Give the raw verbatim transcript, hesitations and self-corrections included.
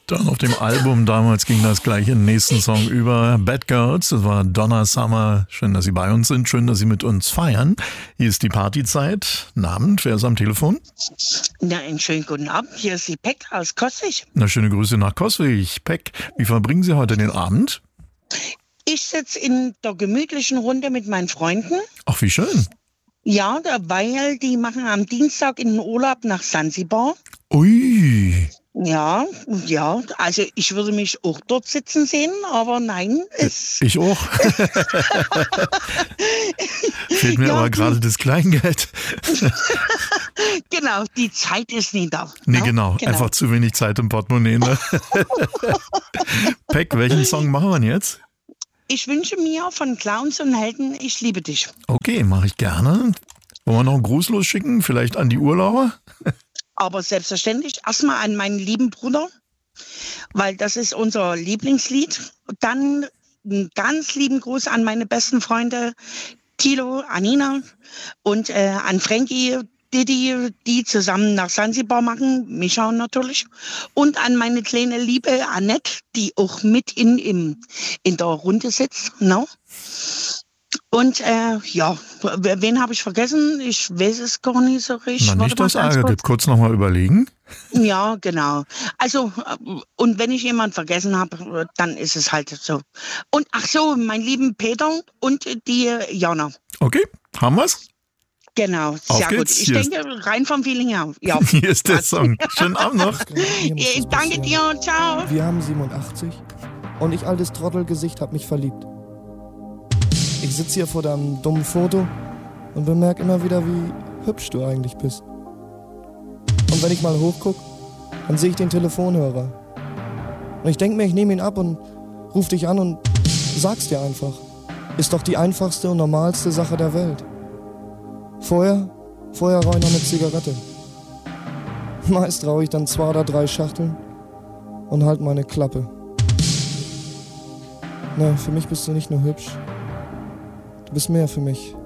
Dann auf dem Album damals ging das gleich in den nächsten Song über. Bad Girls, das war Donna Summer. Schön, dass Sie bei uns sind, schön, dass Sie mit uns feiern. Hier ist die Partyzeit. Guten Abend, wer ist am Telefon? Na, einen schönen guten Abend, hier ist die Peck aus Coswig. Na, schöne Grüße nach Coswig. Peck, wie verbringen Sie heute den Abend? Ich sitze in der gemütlichen Runde mit meinen Freunden. Ach, wie schön. Ja, weil die machen am Dienstag in den Urlaub nach Sansibar. Ui. Ja, ja, also ich würde mich auch dort sitzen sehen, aber nein. Es ich auch. Fehlt mir ja, aber gerade das Kleingeld. Genau, die Zeit ist nie da. Nee, no? genau. genau, einfach zu wenig Zeit im Portemonnaie. Ne? Peck, welchen Song machen wir jetzt? Ich wünsche mir von Clowns und Helden, ich liebe dich. Okay, mache ich gerne. Wollen wir noch einen Gruß losschicken? Vielleicht an die Urlauber? Aber selbstverständlich erstmal an meinen lieben Bruder, weil das ist unser Lieblingslied. Dann einen ganz lieben Gruß an meine besten Freunde Tilo, Anina und äh, an Frankie, Didi, die zusammen nach Sansibar machen, Micha natürlich. Und an meine kleine Liebe Annette, die auch mit in, im, in der Runde sitzt. No? Und äh, ja, wen habe ich vergessen? Ich weiß es gar nicht so richtig. Na, nicht das Ärger gibt. Kurz nochmal überlegen. Ja, genau. Also, und wenn ich jemanden vergessen habe, dann ist es halt so. Und ach so, mein lieben Peter und die Jana. Okay, haben wir's? Genau, sehr Auf gut. geht's. Ich Hier denke, rein vom Feeling her. Ja. Hier ist der Song. Schönen Abend noch. Ich danke dir, ciao. Wir haben siebenundachtzig und ich, altes Trottelgesicht, hab mich verliebt. Ich sitze hier vor deinem dummen Foto und bemerke immer wieder, wie hübsch du eigentlich bist. Und wenn ich mal hochguck, dann sehe ich den Telefonhörer. Und ich denke mir, ich nehme ihn ab und ruf dich an und sag's dir einfach. Ist doch die einfachste und normalste Sache der Welt. Vorher, vorher rauche ich noch eine Zigarette. Meist rauche ich dann zwei oder drei Schachteln und halt meine Klappe. Na, für mich bist du nicht nur hübsch. Du bist mehr für mich.